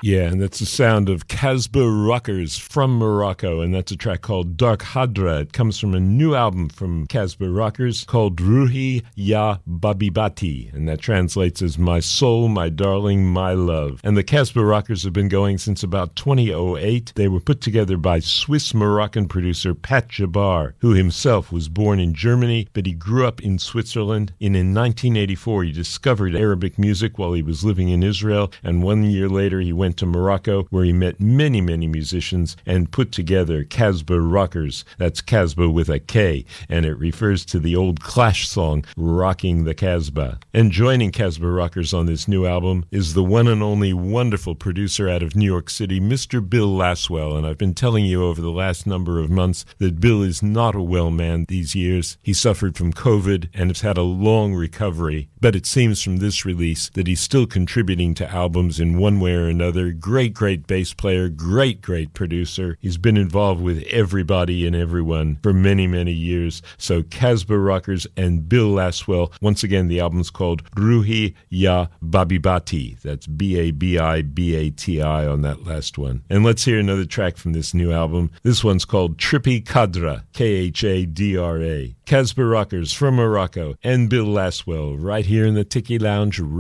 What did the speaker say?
Yeah, and that's the sound of Casbah Rockers from Morocco, and that's a track called Dark Hadra. It comes from a new album from Casbah Rockers called Ruhi Ya Babibati, and that translates as My Soul, My Darling, My Love. And the Casbah Rockers have been going since about 2008. They were put together by Swiss-Moroccan producer Pat Jabbar, who himself was born in Germany, but he grew up in Switzerland. And in 1984, he discovered Arabic music while he was living in Israel, and 1 year later he went to Morocco, where he met many musicians and put together Casbah Rockers. That's Casbah with a K, and it refers to the old Clash song, Rocking the Casbah. And joining Casbah Rockers on this new album is the one and only wonderful producer out of New York City, Mr. Bill Laswell. And I've been telling you over the last number of months that Bill is not a well man these years. He suffered from COVID and has had a long recovery, but it seems from this release that he's still contributing to albums in one way or another. Great bass player, great producer. He's been involved with everybody and everyone for many years. So Casbah Rockers and Bill Laswell. Once again, the album's called Ruhi Ya Babibati. That's Babibati on that last one. And let's hear another track from this new album. This one's called Trippy Kadra, Khadra. Casbah Rockers from Morocco and Bill Laswell right here in the Tiki Lounge